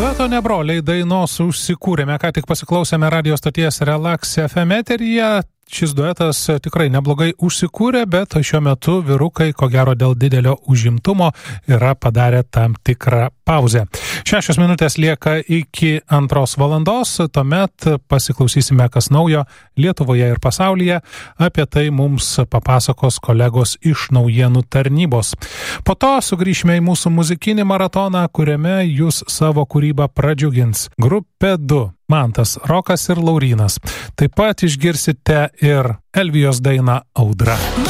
Dueto Nebroliai dainos užsikūrėme, ką tik pasiklausėme radio stoties Relax FM eteryje. Šis duetas tikrai neblogai užsikūrė, bet šiuo metu vyrukai, ko gero dėl didelio užimtumo, yra padarę tam tikrą pauzę. 6 minutės lieka iki 2 valandos, tuomet pasiklausysime, kas naujo Lietuvoje ir pasaulyje. Apie tai mums papasakos kolegos iš naujienų tarnybos. Po to sugrįšime į mūsų muzikinį maratoną, kuriame jūs savo kūrybą pradžiugins grupė 2. Mantas, Rokas ir Laurynas. Taip pat išgirsite ir Elvijos dainą Audra.